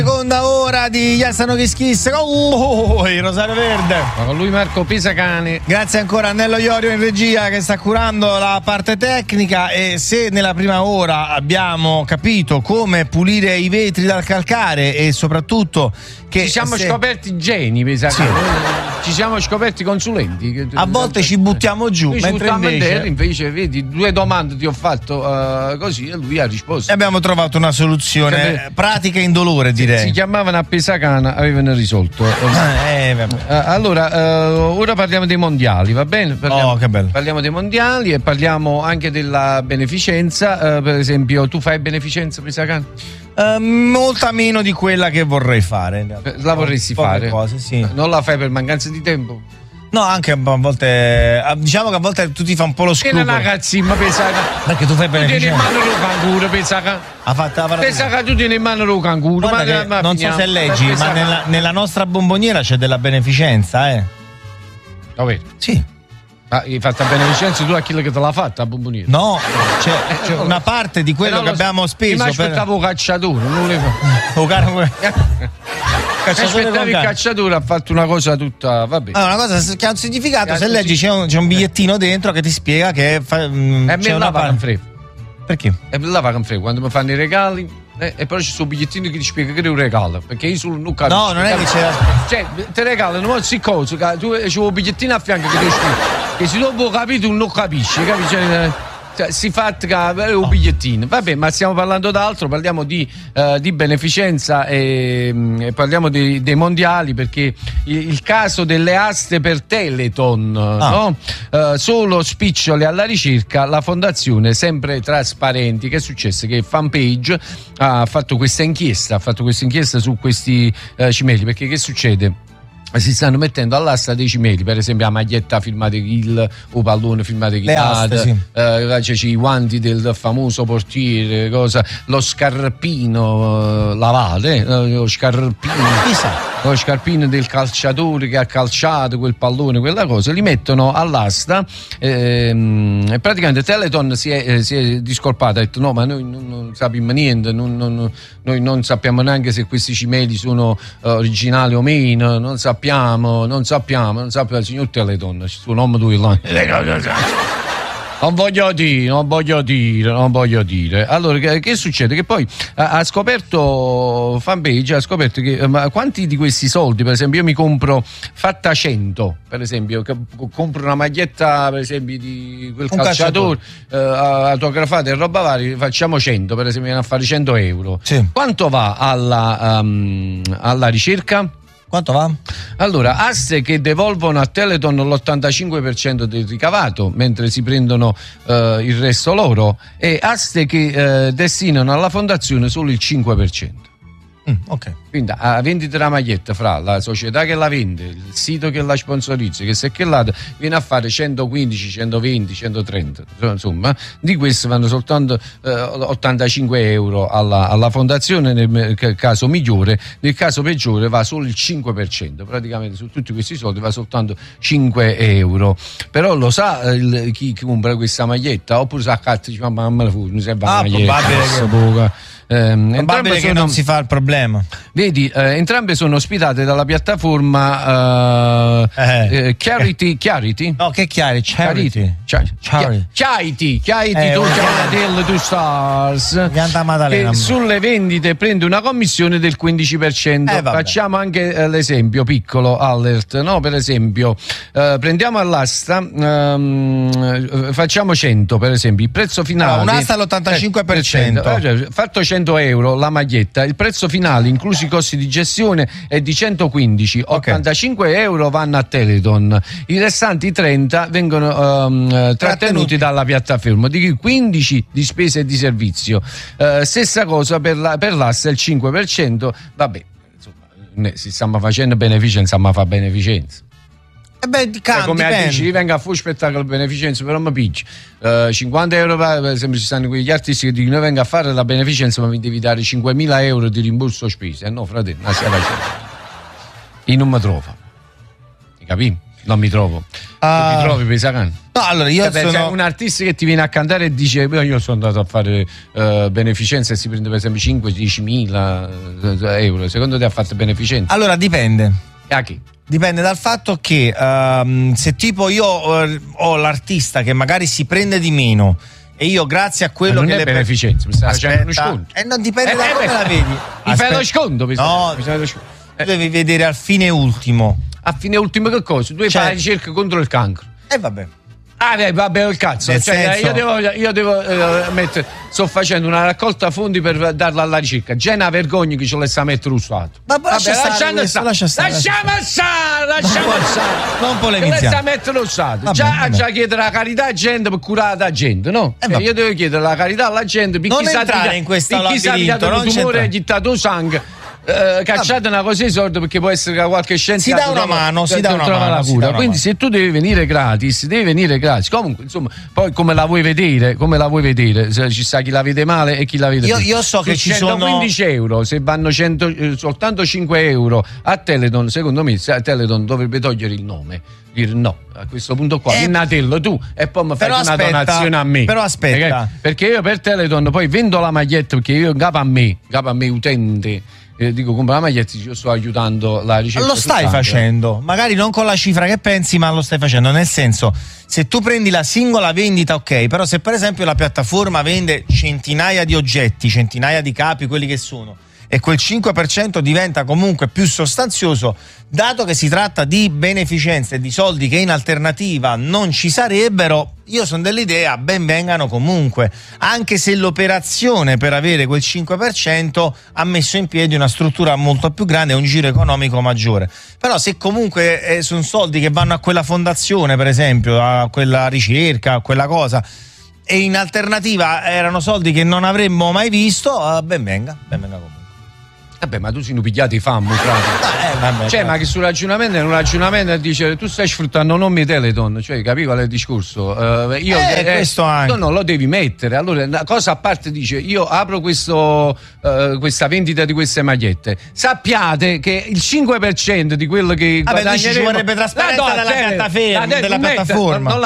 Seconda ora di Yassano Kiss Kiss con il Rosario Verde. Ma con lui Marco Pisacane. Grazie ancora a Nello Iorio in regia che sta curando la parte tecnica. E se nella prima ora abbiamo capito come pulire i vetri dal calcare e soprattutto che ci siamo scoperti geni, Pisacane. Sì. Ci siamo scoperti consulenti. A volte ci buttiamo giù, mentre invece vedi, 2 domande ti ho fatto così e lui ha risposto. E abbiamo trovato una soluzione pratica e indolore, direi. Si chiamavano a Pisacana, avevano risolto. Allora, ora parliamo dei mondiali, va bene? Che bello. Parliamo dei mondiali e parliamo anche della beneficenza. Per esempio, tu fai beneficenza, Pisacana? Molta meno di quella che vorrei fare. La vorresti fare? Cose, sì. Non la fai per mancanza di tempo? No, anche a volte. Diciamo che a volte tu ti fa un po' lo scrupolo. Che ragazzi, ma pensa perché tu fai beneficenza. Tu tieni in mano lo canguro, pensa che tu tieni in mano lo canguro. Non so se leggi, ma nella nostra bomboniera c'è della beneficenza, Dove? Sì. Ma hai fatto beneficenza tu a chi che te l'ha fatta a bomboniera? No, c'è una parte di quello che abbiamo speso. Ma aspettavo cacciatore, non volevo. Aspettavi il cacciatore, ha fatto una cosa tutta. Vabbè. Una cosa che ha un significato. Se leggi c'è un bigliettino dentro che ti spiega che c'è una parte. Perché? E me la paga quando mi fanno i regali. E poi c'è un bigliettino che ti spiega che è un regalo, perché io solo non capisco. No, non è che c'è. Cioè, ti regalano molti cose, tu c'è un bigliettino a fianco che ti spiega. Che se dopo capi tu non capisci, capisci? Si fa un bigliettino. Vabbè, ma stiamo parlando d'altro, parliamo di beneficenza e parliamo dei mondiali, perché il caso delle aste per Teleton, no? Solo spicciole alla ricerca, la fondazione sempre trasparenti. Che è successo? Che Fanpage ha fatto questa inchiesta su questi cimeli, perché che succede? Si stanno mettendo all'asta dei cimeli, per esempio la maglietta firmata Kill o pallone firmato Kill, c'è i guanti del famoso portiere, lo scarpino lavate, lo scarpino del calciatore che ha calciato quel pallone, quella cosa, li mettono all'asta e praticamente Teleton si è discolpata, ha detto no, ma noi non sappiamo niente, noi non sappiamo neanche se questi cimeli sono originali o meno, non sappiamo, signor Teleton, il suo nome tu là. Non voglio dire. Allora, che succede? Che poi ha scoperto Fanpage, che quanti di questi soldi, per esempio, io mi compro fatta 100, per esempio, compro una maglietta, per esempio, di quel calciatore autografata e roba varia, facciamo 100, per esempio, viene a fare 100 euro. Sì. Quanto va alla ricerca? Quanto va? Allora, aste che devolvono a Teleton l'85% del ricavato, mentre si prendono il resto loro, e aste che destinano alla fondazione solo il 5%. Ok. Quindi a vendita della maglietta fra la società che la vende, il sito che la sponsorizza, che se che la viene a fare 115, 120, 130, insomma, di questo vanno soltanto 85 euro alla fondazione nel caso migliore. Nel caso peggiore va solo il 5%, praticamente su tutti questi soldi va soltanto 5 euro. Però lo sa chi compra questa maglietta, oppure sa che mamma mi serve una maglietta, probabile che non si fa il problema. Vedi, entrambe sono ospitate dalla piattaforma Charity. No, che Charity. Tu Stars, che sulle vendite prende una commissione del 15%. Facciamo anche l'esempio piccolo, alert, no? Per esempio, prendiamo all'asta, facciamo 100, per esempio, il prezzo finale un'asta all'85%, fatto 100 euro la maglietta, il prezzo finale inclusi i costi di gestione è di 115, 85 euro vanno a Teleton, i restanti 30 vengono trattenuti dalla piattaforma, di cui 15 di spese e di servizio. Stessa cosa per l'asta, il 5%. Vabbè, insomma, si stiamo facendo beneficenza, ma fa beneficenza. Come dici, venga a fare spettacolo beneficenza, però mi picci 50 euro, per esempio ci stanno quegli artisti che dicono venga a fare la beneficenza ma mi devi dare 5.000 euro di rimborso spese. No, fratello, non stai facendo, io non mi trovo, capi? Non mi trovo. Tu ti trovi per Sagan? No, allora io sono sei un artista che ti viene a cantare e dice io sono andato a fare beneficenza e si prende per esempio 5-10 mila euro. Secondo te ha fatto beneficenza? Allora dipende. A chi? Dipende dal fatto che se tipo io ho l'artista che magari si prende di meno e io grazie a quello non che è le beneficenza, mi stai facendo uno sconto. Non dipende da come la vedi. Mi fai lo sconto? No, tu devi vedere al fine ultimo. A fine ultimo che cosa? Tu devi fare la ricerca contro il cancro. E vabbè. Vabbè, il cazzo. Nel Cioè, senso... io devo mettere. Sto facendo una raccolta fondi per darla alla ricerca. Già è una vergogna che ce la sta a mettere lo Stato. Lasciamo stare. Non polemizziamo. Che la sta a mettere lo Stato. Già chiedere la carità a gente per curare la gente, no? Io devo chiedere la carità alla gente per non entrare in questa labirinto, non tumore e gli dato sangue. Cacciate una cosa di soldi perché può essere che qualche scienziato si dà una mano, si dà una mano, cura. Quindi se tu devi venire gratis, devi venire gratis. Comunque, insomma, poi come la vuoi vedere, se ci sa chi la vede male e chi la vede bene. Io so che ci sono 115 euro, se vanno soltanto 5 euro a Teledon, secondo me Teledon dovrebbe togliere il nome. Dire no, a questo punto qua Natello tu e poi mi fai una donazione a me. Però aspetta, perché io per Teledon poi vendo la maglietta perché io capo a me utente. Dico compra la maglietta, io sto aiutando la ricerca. Lo stai facendo, magari non con la cifra che pensi, ma lo stai facendo, nel senso, se tu prendi la singola vendita, ok, però se per esempio la piattaforma vende centinaia di oggetti, centinaia di capi, quelli che sono, e quel 5% diventa comunque più sostanzioso, dato che si tratta di beneficenze e di soldi che in alternativa non ci sarebbero, io sono dell'idea ben vengano comunque, anche se l'operazione per avere quel 5% ha messo in piedi una struttura molto più grande e un giro economico maggiore. Però se comunque sono soldi che vanno a quella fondazione, per esempio, a quella ricerca, a quella cosa, e in alternativa erano soldi che non avremmo mai visto, ben venga comunque. Vabbè, ma tu sei un pigliato i fammi, frate. Cioè, ma che sul ragionamento è un ragionamento dice tu stai sfruttando non mi Teleton, cioè capiva il discorso? Questo anche. No, lo devi mettere. Allora, una cosa a parte dice, io apro questa vendita di queste magliette. Sappiate che il 5% di quello che guadagneremo ci vorrebbe trasparenza della piattaforma.